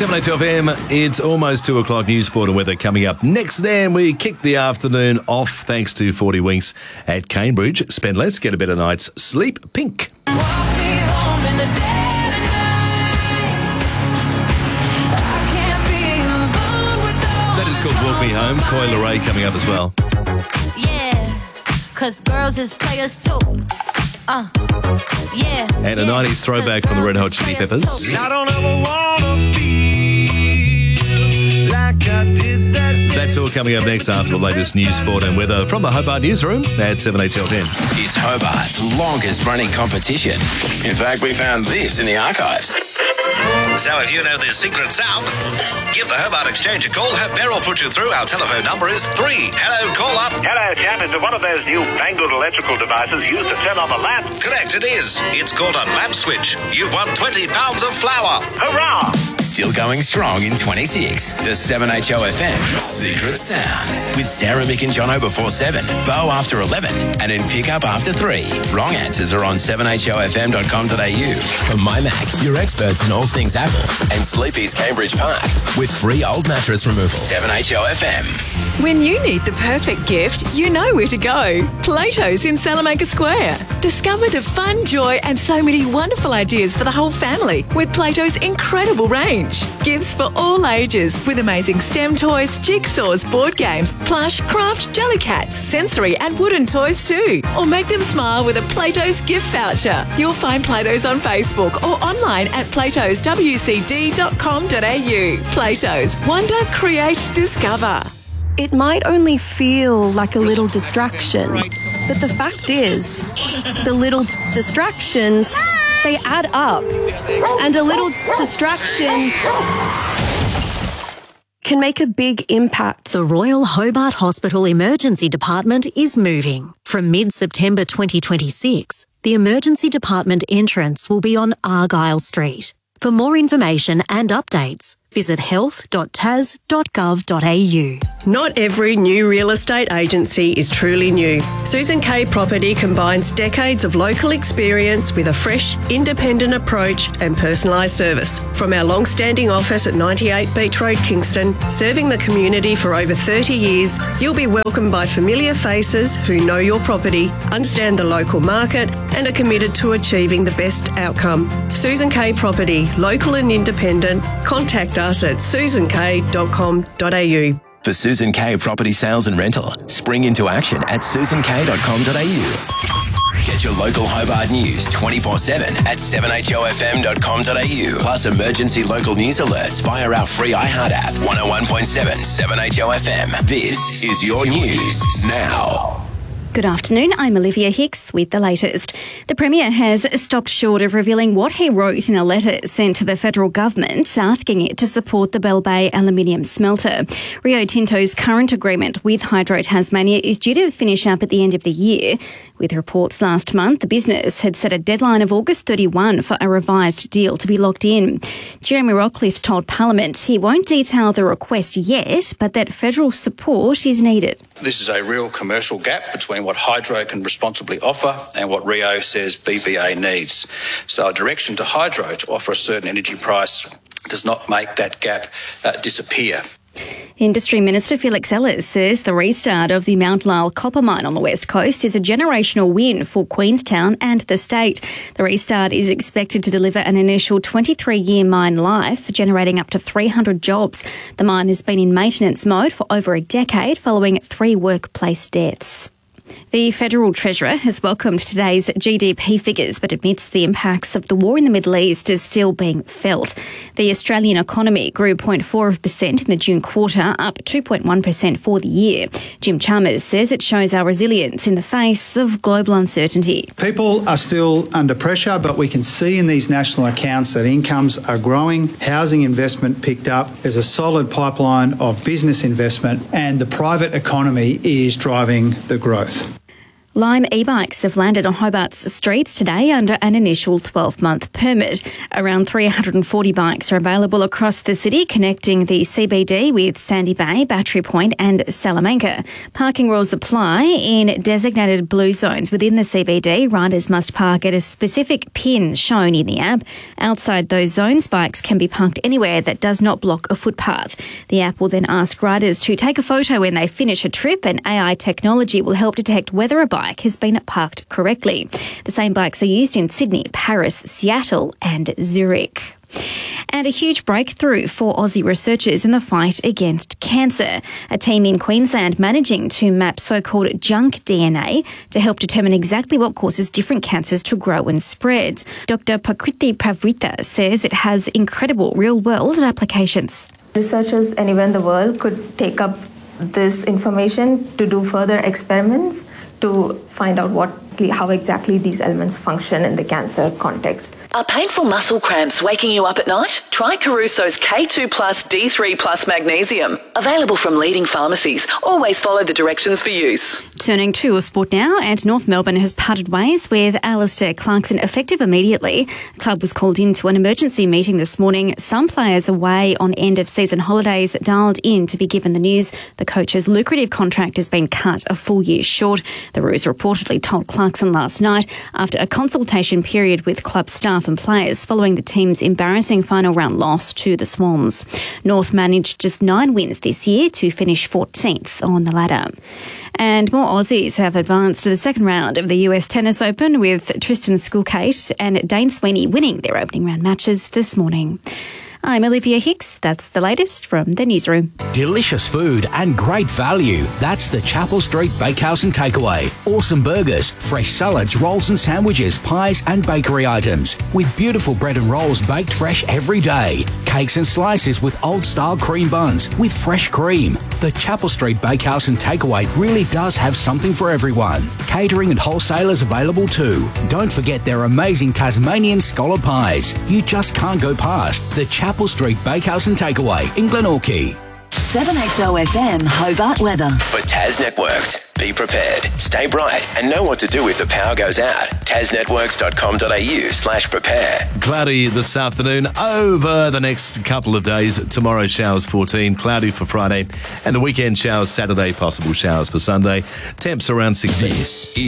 7:02 FM, it's almost 2 o'clock. News, sport and weather coming up next. Then we kick the afternoon off thanks to 40 Winks at Cambridge. Spend less, get a better night's sleep. Pink. That is called Walk Me Home. Coi Leray coming up as well. Yeah, cause girls is players too. Yeah. And a 90s throwback from the Red Hot Chili Peppers. I don't ever wanna feel like I did that. That's all coming up next after the latest news, sport and weather from the Hobart Newsroom at 7:10. It's Hobart's longest running competition. In fact, we found this in the archives. So if you know this secret sound, give the Hobart Exchange a call. Have Beryl put you through. Our telephone number is 3. Hello, call up. Hello, chap. Is it one of those new fangled electrical devices used to turn on the lamp? Correct, it is. It's called a lamp switch. You've won 20 pounds of flour. Hurrah! Still going strong in 26. The 7HOFM Secret Sound. With Sarah, Mick and Jono before 7, Bo after 11, and in pickup after 3. Wrong answers are on 7HOFM.com.au. From My Mac, your experts in all things Apple, and Sleepy's Cambridge Park with free old mattress removal. 7HOFM. When you need the perfect gift, you know where to go. Plato's in Salamanca Square. Discover the fun, joy and so many wonderful ideas for the whole family with Plato's incredible range. Gifts for all ages with amazing STEM toys, jigsaws, board games, plush, craft, jelly cats, sensory and wooden toys too. Or make them smile with a Plato's gift voucher. You'll find Plato's on Facebook or online at platoswcd.com.au. Plato's. Wonder, create, discover. It might only feel like a little distraction, but the fact is, the little distractions, they add up. And a little distraction can make a big impact. The Royal Hobart Hospital Emergency Department is moving. From mid-September 2026, the Emergency Department entrance will be on Argyle Street. For more information and updates, visit health.tas.gov.au. Not every new real estate agency is truly new. Susan K Property combines decades of local experience with a fresh, independent approach and personalised service. From our long-standing office at 98 Beach Road, Kingston, serving the community for over 30 years, you'll be welcomed by familiar faces who know your property, understand the local market and are committed to achieving the best outcome. Susan K Property, local and independent. Contact us at susank.com.au. For Susan K Property Sales and Rental, spring into action at susank.com.au. Get your local Hobart news 24/7 at 7HOFM.com.au. Plus emergency local news alerts via our free iHeart app. 101.7 7HOFM. This is your news now. Good afternoon, I'm Olivia Hicks with the latest. The Premier has stopped short of revealing what he wrote in a letter sent to the federal government asking it to support the Bell Bay aluminium smelter. Rio Tinto's current agreement with Hydro Tasmania is due to finish up at the end of the year. With reports last month, the business had set a deadline of August 31 for a revised deal to be locked in. Jeremy Rockcliffe told Parliament he won't detail the request yet, but that federal support is needed. This is a real commercial gap between what Hydro can responsibly offer and what Rio says BBA needs. So a direction to Hydro to offer a certain energy price does not make that gap disappear. Industry Minister Felix Ellis says the restart of the Mount Lyell copper mine on the West Coast is a generational win for Queenstown and the state. The restart is expected to deliver an initial 23-year mine life, generating up to 300 jobs. The mine has been in maintenance mode for over a decade following 3 workplace deaths. The Federal Treasurer has welcomed today's GDP figures but admits the impacts of the war in the Middle East is still being felt. The Australian economy grew 0.4% in the June quarter, up 2.1% for the year. Jim Chalmers says it shows our resilience in the face of global uncertainty. People are still under pressure, but we can see in these national accounts that incomes are growing, housing investment picked up, there's a solid pipeline of business investment, and the private economy is driving the growth. Lime e-bikes have landed on Hobart's streets today under an initial 12-month permit. Around 340 bikes are available across the city, connecting the CBD with Sandy Bay, Battery Point and Salamanca. Parking rules apply in designated blue zones within the CBD. Riders must park at a specific pin shown in the app. Outside those zones, bikes can be parked anywhere that does not block a footpath. The app will then ask riders to take a photo when they finish a trip, and AI technology will help detect whether a bike has been parked correctly. The same bikes are used in Sydney, Paris, Seattle and Zurich. And a huge breakthrough for Aussie researchers in the fight against cancer. A team in Queensland managing to map so-called junk DNA to help determine exactly what causes different cancers to grow and spread. Dr. Prakriti Pravrita says it has incredible real-world applications. Researchers anywhere in the world could take up this information to do further experiments to find out how exactly these elements function in the cancer context. Are painful muscle cramps waking you up at night? Try Caruso's K2 Plus D3 Plus Magnesium. Available from leading pharmacies. Always follow the directions for use. Turning to sport now, and North Melbourne has parted ways with Alistair Clarkson effective immediately. The club was called into an emergency meeting this morning. Some players away on end-of-season holidays dialed in to be given the news. The coach's lucrative contract has been cut a full year short. The Roos reportedly told Clarkson last night after a consultation period with club staff and players following the team's embarrassing final round loss to the Swans. North managed just 9 wins this year to finish 14th on the ladder. And more Aussies have advanced to the second round of the US Tennis Open, with Tristan Skulkate and Dane Sweeney winning their opening round matches this morning. I'm Olivia Hicks. That's the latest from the newsroom. Delicious food and great value. That's the Chapel Street Bakehouse and Takeaway. Awesome burgers, fresh salads, rolls and sandwiches, pies and bakery items. With beautiful bread and rolls baked fresh every day. Cakes and slices with old-style cream buns with fresh cream. The Chapel Street Bakehouse and Takeaway really does have something for everyone. Catering and wholesalers available too. Don't forget their amazing Tasmanian scholar pies. You just can't go past the Chapel Street Bakehouse and Takeaway in Glenorchy. 7HO FM Hobart weather. For Tas Networks, be prepared, stay bright and know what to do if the power goes out. tasnetworks.com.au/prepare. Cloudy this afternoon over the next couple of days. Tomorrow showers 14, cloudy for Friday, and the weekend showers Saturday, possible showers for Sunday. Temps around 16.